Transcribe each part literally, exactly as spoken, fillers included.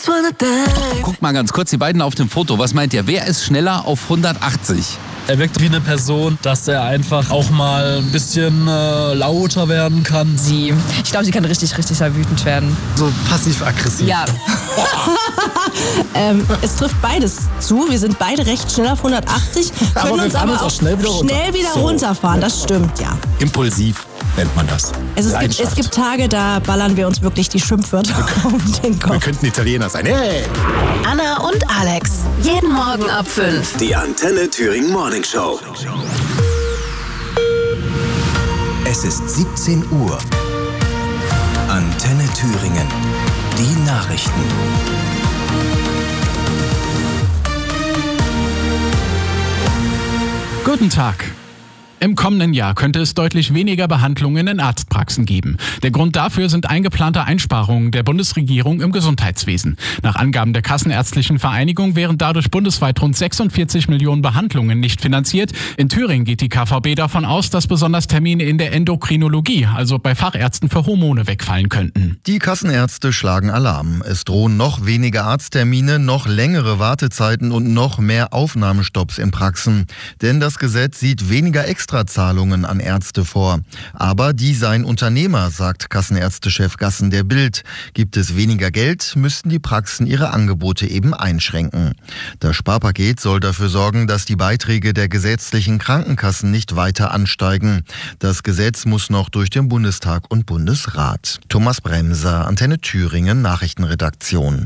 Guckt mal ganz kurz die beiden auf dem Foto. Was meint ihr? Wer ist schneller auf hundertachtzig? Er wirkt wie eine Person, dass er einfach auch mal ein bisschen äh, lauter werden kann. Sie, ich glaube, sie kann richtig, richtig wütend werden. So passiv-aggressiv. Ja. ähm, es trifft beides zu. Wir sind beide recht schnell auf hundertachtzig, können aber wir uns fahren aber uns auch auch schnell wieder runter. schnell wieder So. runterfahren. Das stimmt, ja. Impulsiv nennt man das. Es, es, gibt, Leidenschaft. es gibt Tage, da ballern wir uns wirklich die Schimpfwörter um den Wir Kopf. könnten Italiener sein. Hey! Anna und Alex. Jeden Morgen ab fünf. Die Antenne Thüringen Morning Show. Es ist siebzehn Uhr. Antenne Thüringen. Die Nachrichten. Guten Tag. Im kommenden Jahr könnte es deutlich weniger Behandlungen in Arztpraxen geben. Der Grund dafür sind eingeplante Einsparungen der Bundesregierung im Gesundheitswesen. Nach Angaben der Kassenärztlichen Vereinigung wären dadurch bundesweit rund sechsundvierzig Millionen Behandlungen nicht finanziert. In Thüringen geht die K V B davon aus, dass besonders Termine in der Endokrinologie, also bei Fachärzten für Hormone, wegfallen könnten. Die Kassenärzte schlagen Alarm. Es drohen noch weniger Arzttermine, noch längere Wartezeiten und noch mehr Aufnahmestopps in Praxen. Denn das Gesetz sieht weniger Extrazahlungen an Ärzte vor. Aber die seien Unternehmer, sagt Kassenärztechef Gassen der Bild. Gibt es weniger Geld, müssten die Praxen ihre Angebote eben einschränken. Das Sparpaket soll dafür sorgen, dass die Beiträge der gesetzlichen Krankenkassen nicht weiter ansteigen. Das Gesetz muss noch durch den Bundestag und Bundesrat. Thomas Bremser, Antenne Thüringen, Nachrichtenredaktion.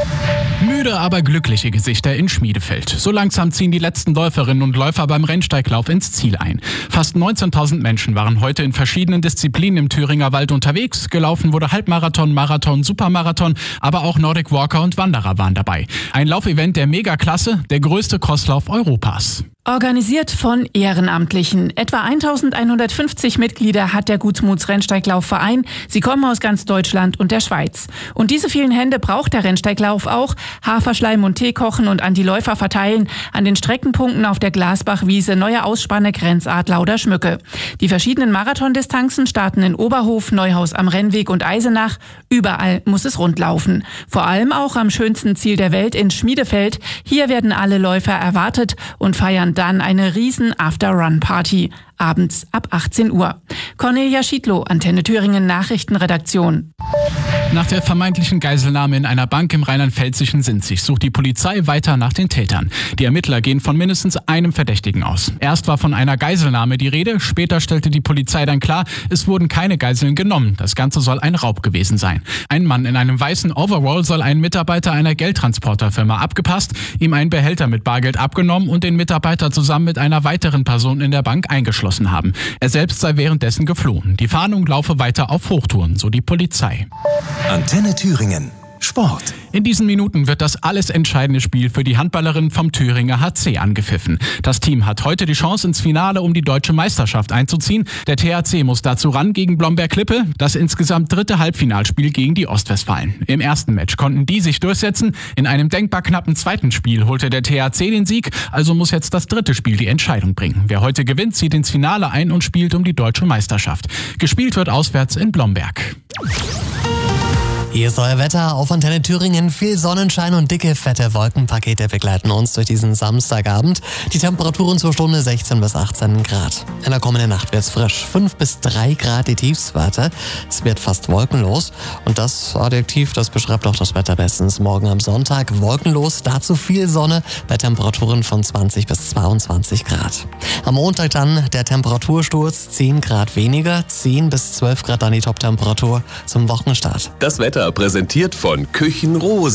Müde, aber glückliche Gesichter in Schmiedefeld. So langsam ziehen die letzten Läuferinnen und Läufer beim Rennsteiglauf ins Ziel ein. Fast neunzehntausend Menschen waren heute in verschiedenen Disziplinen im Thüringer Wald unterwegs. Gelaufen wurde Halbmarathon, Marathon, Supermarathon, aber auch Nordic Walker und Wanderer waren dabei. Ein Laufevent der Megaklasse, der größte Crosslauf Europas. Organisiert von Ehrenamtlichen. Etwa eintausendeinhundertfünfzig Mitglieder hat der Gutsmuts Rennsteiglaufverein. Sie kommen aus ganz Deutschland und der Schweiz. Und diese vielen Hände braucht der Rennsteiglauf auch. Haferschleim und Tee kochen und an die Läufer verteilen. An den Streckenpunkten auf der Glasbachwiese, Neue Ausspanne, Grenzadler oder Schmücke. Die verschiedenen Marathondistanzen starten in Oberhof, Neuhaus am Rennweg und Eisenach. Überall muss es rund laufen. Vor allem auch am schönsten Ziel der Welt in Schmiedefeld. Hier werden alle Läufer erwartet und feiern dann eine riesen After-Run-Party. Abends ab achtzehn Uhr. Cornelia Schiedlow, Antenne Thüringen Nachrichtenredaktion. Nach der vermeintlichen Geiselnahme in einer Bank im rheinland-pfälzischen Sinzig sucht die Polizei weiter nach den Tätern. Die Ermittler gehen von mindestens einem Verdächtigen aus. Erst war von einer Geiselnahme die Rede, später stellte die Polizei dann klar, es wurden keine Geiseln genommen. Das Ganze soll ein Raub gewesen sein. Ein Mann in einem weißen Overall soll einen Mitarbeiter einer Geldtransporterfirma abgepasst, ihm einen Behälter mit Bargeld abgenommen und den Mitarbeiter zusammen mit einer weiteren Person in der Bank eingeschlossen haben. Er selbst sei währenddessen geflohen. Die Fahndung laufe weiter auf Hochtouren, so die Polizei. Antenne Thüringen. Sport. In diesen Minuten wird das alles entscheidende Spiel für die Handballerinnen vom Thüringer H C angepfiffen. Das Team hat heute die Chance, ins Finale um die deutsche Meisterschaft einzuziehen. Der T H C muss dazu ran gegen Blomberg-Lippe, das insgesamt dritte Halbfinalspiel gegen die Ostwestfalen. Im ersten Match konnten die sich durchsetzen. In einem denkbar knappen zweiten Spiel holte der T H C den Sieg, also muss jetzt das dritte Spiel die Entscheidung bringen. Wer heute gewinnt, zieht ins Finale ein und spielt um die deutsche Meisterschaft. Gespielt wird auswärts in Blomberg. Hier ist euer Wetter auf Antenne Thüringen. Viel Sonnenschein und dicke, fette Wolkenpakete begleiten uns durch diesen Samstagabend. Die Temperaturen zur Stunde sechzehn bis achtzehn Grad. In der kommenden Nacht wird's frisch. fünf bis drei Grad die Tiefstwerte. Es wird fast wolkenlos. Und das Adjektiv, das beschreibt auch das Wetter bestens. Morgen am Sonntag wolkenlos, dazu viel Sonne bei Temperaturen von zwanzig bis zweiundzwanzig Grad. Am Montag dann der Temperatursturz, zehn Grad weniger, zehn bis zwölf Grad dann die Toptemperatur zum Wochenstart. Das Wetter präsentiert von Küchenrose.